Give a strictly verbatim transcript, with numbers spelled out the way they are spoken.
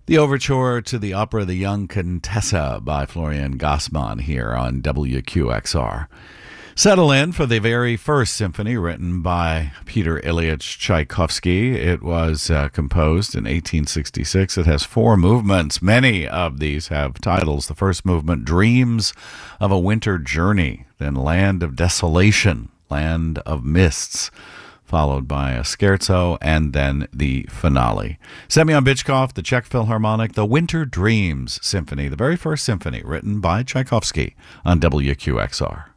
The overture to the opera The Young Contessa by Florian Gassmann here on W Q X R. Settle in for the very first symphony written by Peter Ilyich Tchaikovsky. It was uh, composed in eighteen sixty-six. It has four movements. Many of these have titles. The first movement, Dreams of a Winter Journey, then Land of Desolation, Land of Mists, followed by a scherzo, and then the finale. Semyon Bychkov, the Czech Philharmonic, the Winter Dreams Symphony, the very first symphony written by Tchaikovsky on W Q X R.